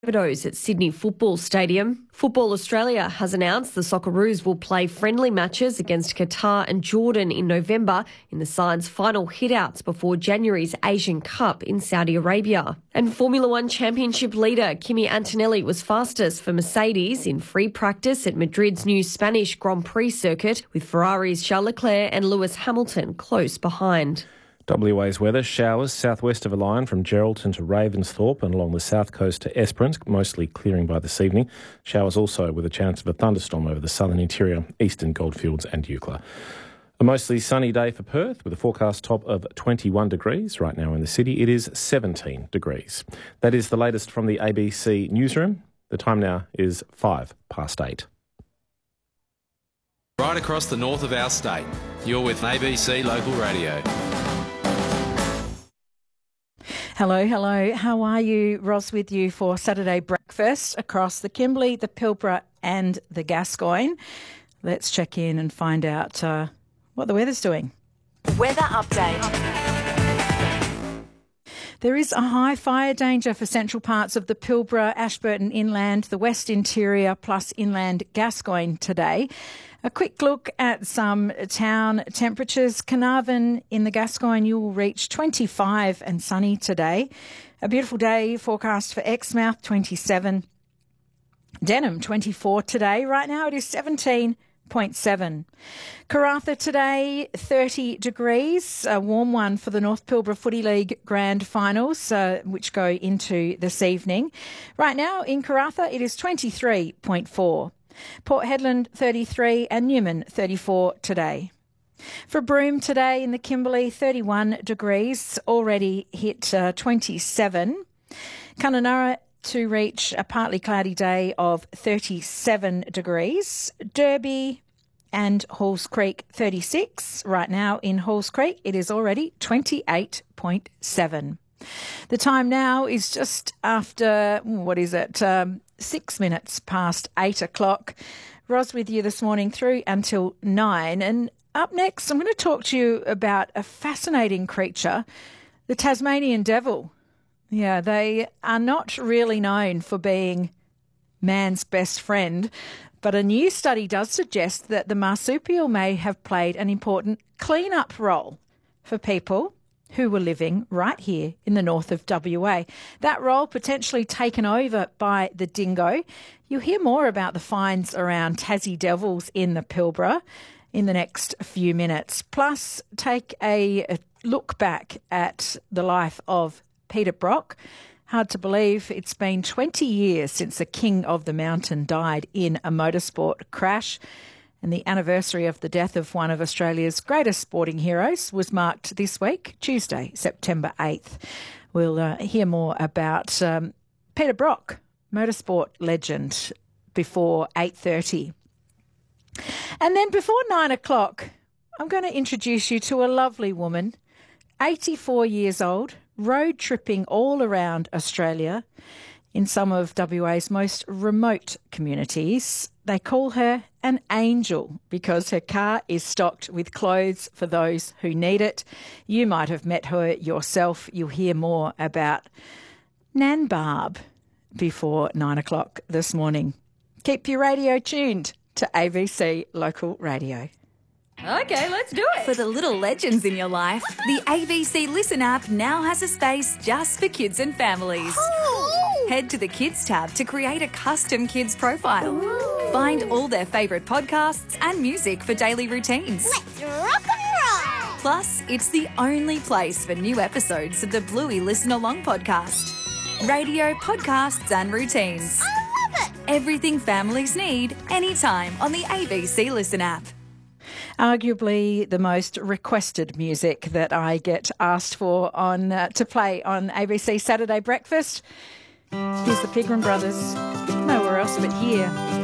Rabbitohs at Sydney Football Stadium. Football Australia has announced the Socceroos will play friendly matches against Qatar and Jordan in November in the side's final hitouts before January's Asian Cup in Saudi Arabia. And Formula One Championship leader Kimi Antonelli was fastest for Mercedes in free practice at Madrid's new Spanish Grand Prix circuit, with Ferrari's Charles Leclerc and Lewis Hamilton close behind. WA's weather: showers southwest of a line from Geraldton to Ravensthorpe and along the south coast to Esperance, mostly clearing by this evening. Showers also with a chance of a thunderstorm over the southern interior, eastern Goldfields and Eucla. A mostly sunny day for Perth with a forecast top of 21 degrees. Right now in the city it is 17 degrees. That is the latest from the ABC newsroom. The time now is 8:05. Right across the north of our state, you're with ABC Local Radio. Hello. How are you? Ros with you for Saturday breakfast across the Kimberley, the Pilbara and the Gascoyne. Let's check in and find out what the weather's doing. Weather update. There is a high fire danger for central parts of the Pilbara, Ashburton Inland, the West Interior plus Inland Gascoyne today. A quick look at some town temperatures. Carnarvon in the Gascoyne, you will reach 25 and sunny today. A beautiful day forecast for Exmouth, 27. Denham, 24 today. Right now it is 17.7. Karratha today, 30 degrees. A warm one for the North Pilbara Footy League Grand Finals, which go into this evening. Right now in Karratha it is 23.4. Port Hedland 33 and Newman 34 today. For Broome today in the Kimberley, 31 degrees, already hit 27. Kununurra to reach a partly cloudy day of 37 degrees. Derby and Halls Creek 36. Right now in Halls Creek it is already 28.7. The time now is just after, 6 minutes past 8 o'clock. Ros with you this morning through until 9. And up next, I'm going to talk to you about a fascinating creature, the Tasmanian devil. Yeah, they are not really known for being man's best friend, but a new study does suggest that the marsupial may have played an important clean-up role for people who were living right here in the north of WA. That role potentially taken over by the dingo. You'll hear more about the finds around Tassie devils in the Pilbara in the next few minutes. Plus, take a look back at the life of Peter Brock. Hard to believe it's been 20 years since the King of the Mountain died in a motorsport crash. And the anniversary of the death of one of Australia's greatest sporting heroes was marked this week, Tuesday, September 8th. We'll hear more about Peter Brock, motorsport legend, before 8:30. And then before 9 o'clock, I'm going to introduce you to a lovely woman, 84 years old, road tripping all around Australia in some of WA's most remote communities. They call her an angel because her car is stocked with clothes for those who need it. You might have met her yourself. You'll hear more about Nan Barb before 9 o'clock this morning. Keep your radio tuned to ABC Local Radio. Okay, let's do it. For the little legends in your life, the ABC Listen app now has a space just for kids and families. Cool. Head to the Kids tab to create a custom kids profile. Ooh. Find all their favourite podcasts and music for daily routines. Let's rock and roll. Plus, it's the only place for new episodes of the Bluey Listen Along podcast. Radio, podcasts and routines. I love it. Everything families need, anytime on the ABC Listen app. Arguably the most requested music that I get asked for to play on ABC Saturday Breakfast. Here's the Pegram Brothers. Nowhere else but here.